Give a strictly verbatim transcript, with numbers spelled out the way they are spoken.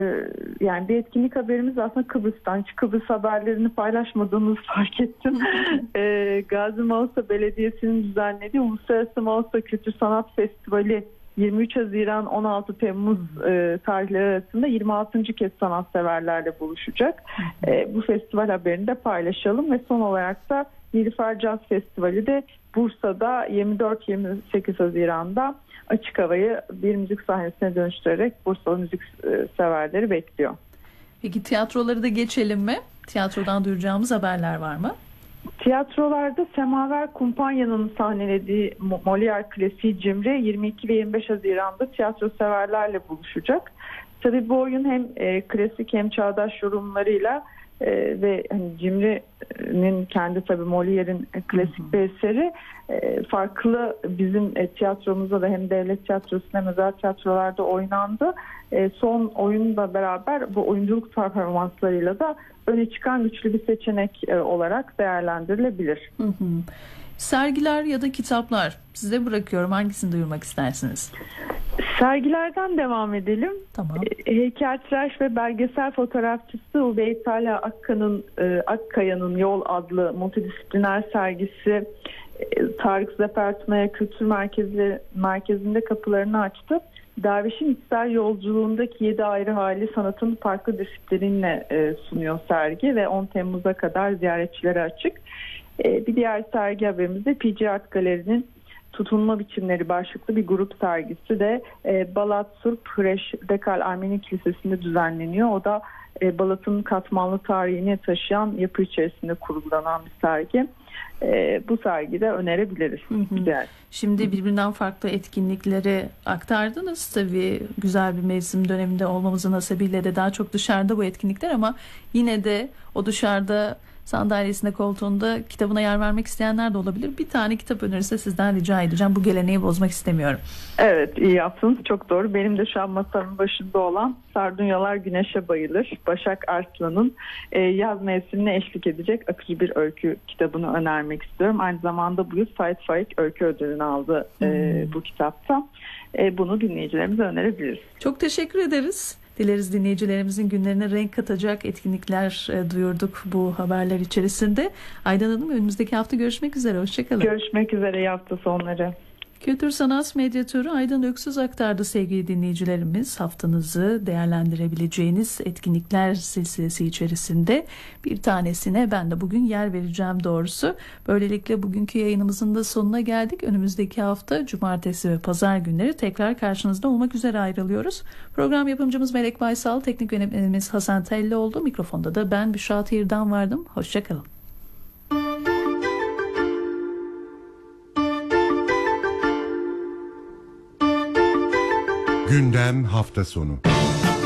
Yani bir etkinlik haberimiz aslında Kıbrıs'tan. Hiç Kıbrıs haberlerini paylaşmadığımızı fark ettim. e, Gazi Mausa Belediyesi'nin düzenlediği Uluslararası Mausa Kültür Sanat Festivali yirmi üç Haziran on altı Temmuz e, tarihleri arasında yirmi altıncı kez sanatseverlerle buluşacak. E, bu festival haberini de paylaşalım ve son olarak da Nilüfer Caz Festivali de Bursa'da yirmi dört yirmi sekiz Haziran'da açık havayı bir müzik sahnesine dönüştürerek Bursalı müzik severleri bekliyor. Peki tiyatroları da geçelim mi? Tiyatrodan duyacağımız haberler var mı? Tiyatrolarda Semaver Kumpanya'nın sahnelediği Molière klasiği Cimri yirmi iki ve yirmi beş Haziran'da tiyatro severlerle buluşacak. Tabii bu oyun hem e, klasik hem çağdaş yorumlarıyla e, ve hani Cimri'nin kendi tabii Molière'in klasik bir eseri e, farklı bizim e, tiyatromuzda da hem devlet tiyatrosu hem özel tiyatrolarda oynandı. E, son oyunla beraber bu oyunculuk performanslarıyla da öne çıkan güçlü bir seçenek e, olarak değerlendirilebilir. Hı hı. Sergiler ya da kitaplar size bırakıyorum. Hangisini duyurmak istersiniz? Sergilerden devam edelim. Tamam. E, heykeltıraş ve belgesel fotoğrafçısı Ubey Talha Akkaya'nın, e, Akkaya'nın Yol adlı multidisipliner sergisi e, Tarık Zafer Tunaya Kültür Merkezi, Merkezi'nde kapılarını açtı. Derviş'in içsel yolculuğundaki yedi ayrı hali sanatın farklı disiplinle e, sunuyor sergi ve on Temmuz'a kadar ziyaretçilere açık. E, bir diğer sergi haberimiz de P G Art Galeri'nin Tutunma Biçimleri başlıklı bir grup sergisi de e, Balat Surp Hreş Dekal Ermeni Kilisesi'nde düzenleniyor. O da e, Balat'ın katmanlı tarihini taşıyan yapı içerisinde kurgulanan bir sergi. E, bu sergide önerebiliriz. Hı hı. Şimdi birbirinden farklı etkinlikleri aktardınız. Tabii güzel bir mevsim döneminde olmamızın hasebiyle de daha çok dışarıda bu etkinlikler ama yine de o dışarıda sandalyesinde, koltuğunda kitabına yer vermek isteyenler de olabilir. Bir tane kitap önerirse sizden rica edeceğim. Bu geleneği bozmak istemiyorum. Evet, iyi yaptınız. Çok doğru. Benim de şu an masamın başında olan Sardunyalar Güneşe Bayılır. Başak Arslan'ın e, yaz mevsimine eşlik edecek akıcı bir öykü kitabını önermek istiyorum. Aynı zamanda bu yıl Sait Faik Öykü Ödülünü aldı e, hmm. bu kitapta. E, bunu dinleyicilerimize önerebiliriz. Çok teşekkür ederiz. Dileriz dinleyicilerimizin günlerine renk katacak etkinlikler e, duyurduk bu haberler içerisinde. Aydan Hanım, önümüzdeki hafta görüşmek üzere. Hoşçakalın. Görüşmek üzere, iyi hafta sonları. Kültür Sanat Medyatörü Aydan Öksüz aktardı sevgili dinleyicilerimiz. Haftanızı değerlendirebileceğiniz etkinlikler silsilesi içerisinde bir tanesine ben de bugün yer vereceğim doğrusu. Böylelikle bugünkü yayınımızın da sonuna geldik. Önümüzdeki hafta cumartesi ve pazar günleri tekrar karşınızda olmak üzere ayrılıyoruz. Program yapımcımız Melek Baysal, teknik yönetmenimiz Hasan Telli oldu. Mikrofonda da ben Büşra Tirdan vardım. Hoşçakalın. Gündem hafta sonu.